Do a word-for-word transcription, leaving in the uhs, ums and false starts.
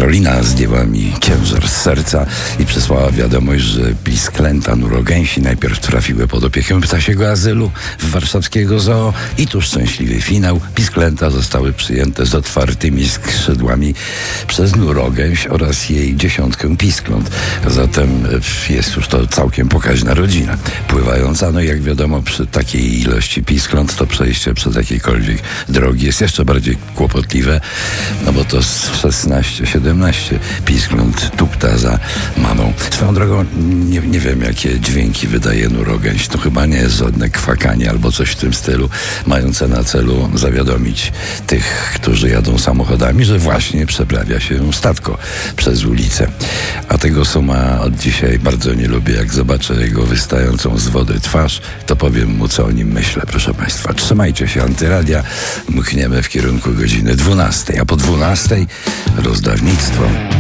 Karolina zdjęła mi ciężar z serca i przesłała wiadomość, że pisklęta nurogęsi najpierw trafiły pod opiekę ptasiego azylu w warszawskiego zoo i tu szczęśliwy finał. Pisklęta zostały przyjęte z otwartymi skrzydłami przez nurogęś oraz jej dziesiątkę piskląt. Zatem jest już to całkiem pokaźna rodzina pływająca. No i jak wiadomo, przy takiej ilości piskląt to przejście przez jakiekolwiek drogi jest jeszcze bardziej kłopotliwe, no bo to szesnaście siedemnaście piskląt tupta za mamą. Swoją drogą nie, nie wiem, jakie dźwięki wydaje nurogęś. To chyba nie jest żadne kwakanie albo coś w tym stylu, mające na celu zawiadomić tych, którzy jadą samochodami, że właśnie przeprawia się statko przez ulicę. A tego suma od dzisiaj bardzo nie lubię. Jak zobaczę jego wystającą z wody twarz, to powiem mu, co o nim myślę, proszę Państwa. Trzymajcie się Antyradia, mkniemy w kierunku godziny dwunastej, a po dwunastej rozdawnictwo.